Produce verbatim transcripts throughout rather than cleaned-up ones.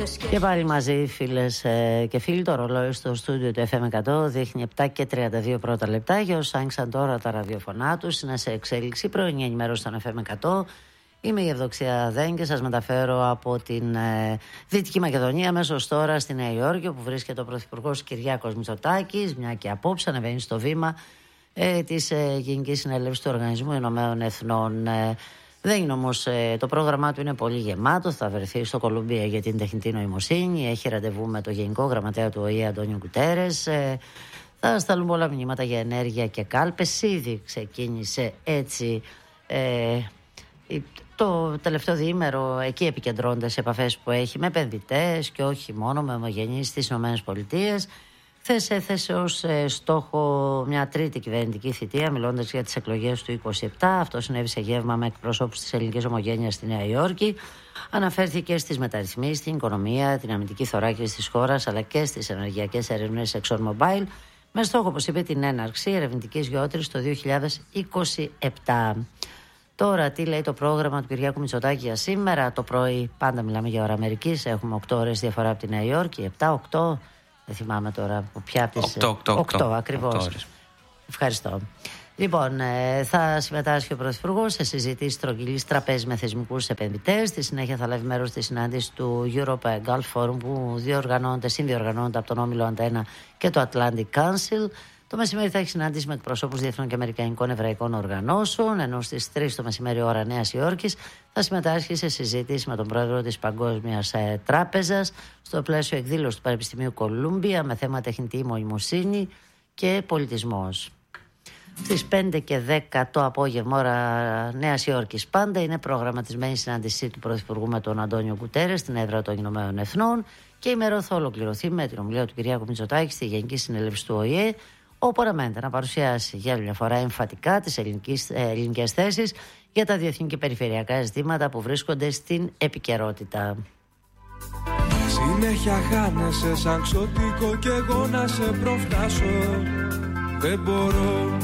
Και πάλι μαζί, φίλες και φίλοι, το ρολόι στο στούντιο του εφ εμ εκατό δείχνει επτά και τριάντα δύο πρώτα λεπτά. Για όσους άνοιξαν τώρα τα ραδιοφωνά τους, είναι σε εξέλιξη πρωινή ενημέρωση στον εφ εμ εκατό. Είμαι η Ευδοξία Δέν και σας μεταφέρω από την ε, Δυτική Μακεδονία μέσω τώρα στη Νέα Υόρκη, όπου βρίσκεται ο Πρωθυπουργός Κυριάκος Μητσοτάκης, μια και απόψε ανεβαίνει στο βήμα ε, της ε, Γενικής Συνέλευσης του Οργανισμού Ηνωμένων Εθνών. Ε, Δεν είναι όμως, το πρόγραμμά του είναι πολύ γεμάτο. Θα βρεθεί στο Κολούμπια για την τεχνητή νοημοσύνη. Έχει ραντεβού με το Γενικό Γραμματέα του Ο Η Ε, Αντώνιο Γκουτέρες. Θα σταλούν πολλά μηνύματα για ενέργεια και κάλπες. Ήδη ξεκίνησε έτσι ε, το τελευταίο διήμερο. Εκεί επικεντρώνονται σε επαφές που έχει με επενδυτές και όχι μόνο με ομογενείς στις ΗΠΑ. Χθες έθεσε ως στόχο μια τρίτη κυβερνητική θητεία, μιλώντας για τις εκλογές του είκοσι επτά. Αυτό συνέβη σε γεύμα με εκπροσώπους της ελληνικής ομογένειας στη Νέα Υόρκη. Αναφέρθηκε στις μεταρρυθμίσεις, στην οικονομία, την αμυντική θωράκιση της χώρας, αλλά και στις ενεργειακές ερευνές ExxonMobil, με στόχο, όπως είπε, την έναρξη ερευνητικής γεώτρησης το δύο χιλιάδες είκοσι επτά. Τώρα, τι λέει το πρόγραμμα του Κυριάκου Μητσοτάκη για σήμερα? Το πρωί, πάντα μιλάμε για ώρα Αμερικής, έχουμε οκτώ ώρες διαφορά από τη Νέα Υόρκη, επτά οκτώ. Δεν θυμάμαι τώρα ποια από τις... οκτώ ακριβώς. Ευχαριστώ. Λοιπόν, θα συμμετάσχει ο Πρωθυπουργός σε συζητήσεις στρογγυλής τραπέζης με θεσμικούς επενδυτές. Στη συνέχεια θα λάβει μέρος στη συνάντηση του Europe Gulf Forum, που διοργανώνεται, συνδιοργανώνεται από τον Όμιλο Αντένα και το Atlantic Council. Το μεσημέρι θα έχει συνάντηση με εκπροσώπους διεθνών και αμερικανικών εβραϊκών οργανώσεων, ενώ στις τρεις το μεσημέρι ώρα Νέας Υόρκης θα συμμετάσχει σε συζήτηση με τον πρόεδρο της Παγκόσμιας Τράπεζας στο πλαίσιο εκδήλωση του Πανεπιστημίου Κολούμπια με θέμα τεχνητή νοημοσύνη και πολιτισμός. Στις πέντε και δέκα το απόγευμα ώρα Νέας Υόρκης πάντα είναι προγραμματισμένη συνάντησή του Πρωθυπουργού με τον Αντώνιο Γκουτέρες στην έδρα των Ηνωμένων Εθνών, και η ημέρα θα ολοκληρωθεί με την ομιλία του Κυριάκου Μητσοτάκη στη Γενική Συνέλευση του Ο Η Ε, όπου αναμένεται να παρουσιάσει για άλλη μια φορά εμφατικά τις ελληνικές θέσεις για τα διεθνή και περιφερειακά ζητήματα που βρίσκονται στην επικαιρότητα. Συνέχεια χάνεσαι σαν ξωτικό και εγώ να σε προφτάσω. Δεν μπορώ.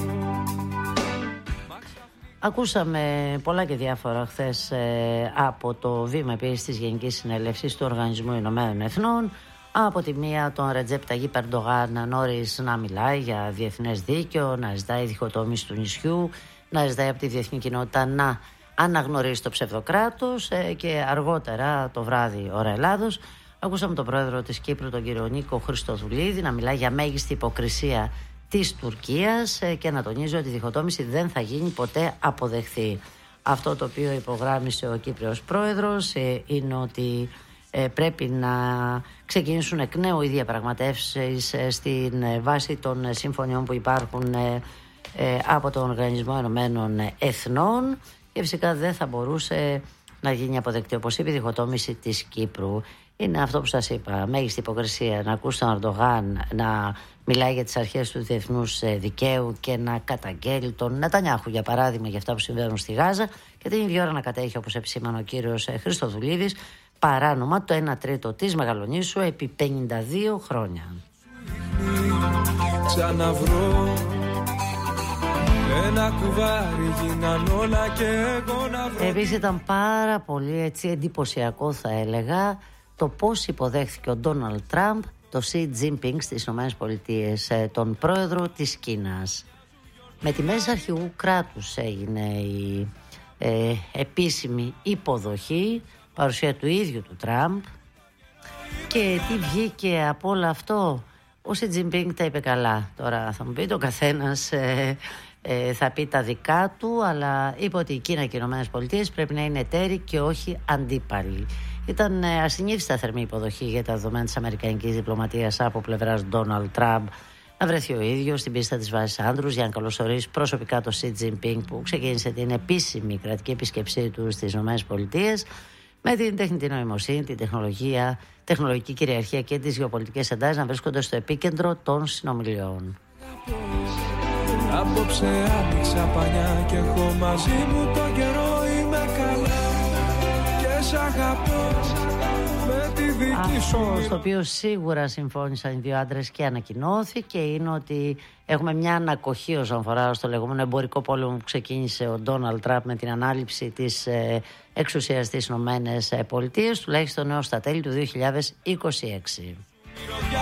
Ακούσαμε πολλά και διάφορα χθες ε, από το βήμα επίσης της Γενικής Συνέλευσης του Οργανισμού Ηνωμένων Εθνών. Από τη μία τον Ρετζέπ Ταγίπ Ερντογάν νωρίς να μιλάει για διεθνές δίκαιο, να ζητάει διχοτόμηση του νησιού, να ζητάει από τη διεθνή κοινότητα να αναγνωρίσει το ψευδοκράτος ε, και αργότερα το βράδυ ώρα Ελλάδος ακούσαμε τον πρόεδρο της Κύπρου, τον κύριο Νίκο Χριστοδουλίδη, να μιλάει για μέγιστη υποκρισία της Τουρκίας ε, και να τονίζει ότι η διχοτόμηση δεν θα γίνει ποτέ αποδεχθή. Αυτό το οποίο υπογράμμισε ο Κύπριος πρόεδρος ε, είναι ότι Ε, πρέπει να ξεκινήσουν εκ νέου οι διαπραγματεύσεις ε, στην ε, βάση των ε, συμφωνιών που υπάρχουν ε, ε, από τον Οργανισμό Ενωμένων Εθνών, και φυσικά δεν θα μπορούσε να γίνει αποδεκτή, όπως είπε, η διχοτόμηση της Κύπρου. Είναι αυτό που σας είπα, μέγιστη υποκρισία να ακούσει τον Ερντογάν να μιλάει για τις αρχές του διεθνούς δικαίου και να καταγγέλει τον Νετανιάχου, για παράδειγμα, για αυτά που συμβαίνουν στη Γάζα, και την ίδια ώρα να κατέχει, όπως επισήμανε ο κύριος Χριστοδουλίδης, παράνομα το ένα τρίτο της Μεγαλονήσου επί πενήντα δύο χρόνια. Ξαναβρω ένα κουβάρι, γίναν όλα και εγώ να βρω. Επίσης ήταν πάρα πολύ έτσι εντυπωσιακό, θα έλεγα, το πώς υποδέχθηκε ο Ντόναλντ Τραμπ το Σι Τζίνπινγκ στις ΗΠΑ, τον πρόεδρο της Κίνας. Με τιμές αρχηγού κράτους έγινε η ε, επίσημη υποδοχή, παρουσία του ίδιου του Τραμπ. Και τι βγήκε από όλο αυτό? Ο Σι Τζίνπινγκ τα είπε καλά. Τώρα θα μου πείτε, ο καθένας ε, ε, θα πει τα δικά του, αλλά είπε ότι η Κίνα και οι Ηνωμένες Πολιτείες πρέπει να είναι εταίροι και όχι αντίπαλοι. Ήταν ε, ασυνήθιστα θερμή υποδοχή για τα δεδομένα της αμερικανικής διπλωματίας από πλευράς Ντόναλντ Τραμπ να βρεθεί ο ίδιος στην πίστα της βάσης Άντρους για να καλωσορίσει προσωπικά το Σι Τζίνπινγκ, που ξεκίνησε την επίσημη κρατική επίσκεψή του στις Ηνωμένες Πολιτείες με την τεχνητή νοημοσύνη, την τεχνολογία, τεχνολογική κυριαρχία και τις γεωπολιτικές εντάσεις να βρίσκονται στο επίκεντρο των συνομιλιών. Απόψε άνοιξα πανιά και έχω μαζί μου το καιρό, είμαι καλά και σ' αγαπώ. με τη δική σου. Αυτό στο οποίο σίγουρα συμφώνησαν οι δύο άντρες και ανακοινώθηκε είναι ότι έχουμε μια ανακοχή όσον αφορά στο λεγόμενο εμπορικό πόλεμο που ξεκίνησε ο Ντόναλντ Τραμπ με την ανάληψη της ε, εξουσίας στις Ηνωμένες Πολιτείες, τουλάχιστον έως τα τέλη του δύο χιλιάδες είκοσι έξι.